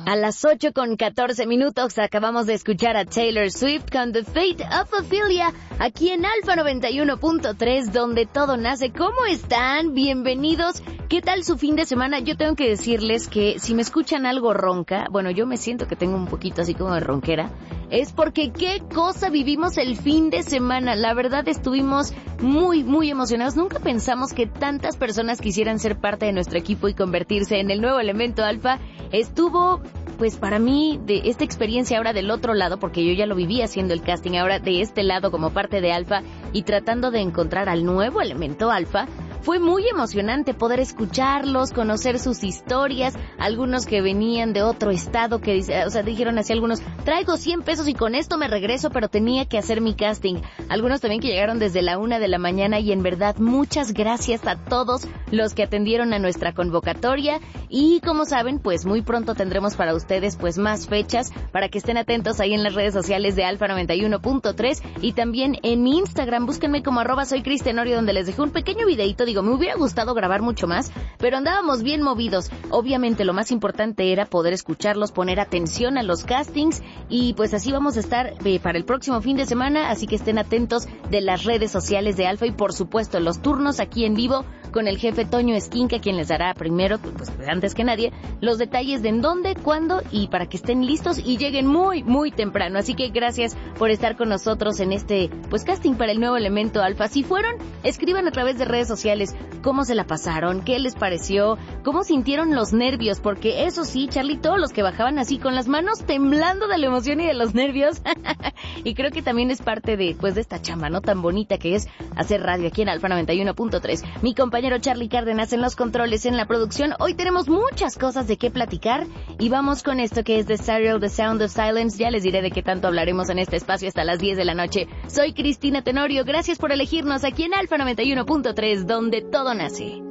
A las 8:14 acabamos de escuchar a Taylor Swift con The Fate of Ophelia, aquí en Alfa 91.3, donde todo nace. ¿Cómo están? Bienvenidos. ¿Qué tal su fin de semana? Yo tengo que decirles que si me escuchan algo ronca, bueno, yo me siento que tengo un poquito así como de ronquera, es porque qué cosa vivimos el fin de semana. La verdad estuvimos muy emocionados. Nunca pensamos que tantas personas quisieran ser parte de nuestro equipo y convertirse en el nuevo elemento alfa. Estuvo, pues para mí, de esta experiencia ahora del otro lado, porque yo ya lo viví haciendo el casting, ahora de este lado como parte de alfa y tratando de encontrar al nuevo elemento alfa. Fue muy emocionante poder escucharlos, conocer sus historias, algunos que venían de otro estado que dijeron así algunos, traigo 100 pesos y con esto me regreso, pero tenía que hacer mi casting. Algunos también que llegaron desde la 1 de la mañana y en verdad muchas gracias a todos los que atendieron a nuestra convocatoria y como saben, pues muy pronto tendremos para ustedes pues más fechas para que estén atentos ahí en las redes sociales de Alfa 91.3 y también en mi Instagram, búsquenme como @soycristenorio donde les dejé un pequeño videito. Me hubiera gustado grabar mucho más, pero andábamos bien movidos. Obviamente lo más importante era poder escucharlos, poner atención a los castings y pues así vamos a estar para el próximo fin de semana, así que estén atentos de las redes sociales de Alfa y por supuesto los turnos aquí en vivo con el jefe Toño Esquinca, quien les dará primero, pues antes que nadie, los detalles de en dónde, cuándo y para que estén listos y lleguen muy temprano. Así que gracias por estar con nosotros en este pues casting para el nuevo elemento alfa. Si fueron, escriban a través de redes sociales cómo se la pasaron, qué les pareció, cómo sintieron los nervios, porque eso sí, Charlie, todos los que bajaban así con las manos temblando de la emoción y de los nervios, y creo que también es parte de, pues, de esta chamba, ¿no? Tan bonita que es hacer radio aquí en Alfa 91.3. Mi compañero Charlie Cárdenas en los controles, en la producción. Hoy tenemos muchas cosas de qué platicar y vamos con esto que es The Serial, The Sound of Silence. Ya les diré de qué tanto hablaremos en este espacio hasta las 10 de la noche. Soy Cristina Tenorio, gracias por elegirnos aquí en Alfa 91.3, donde todo nace.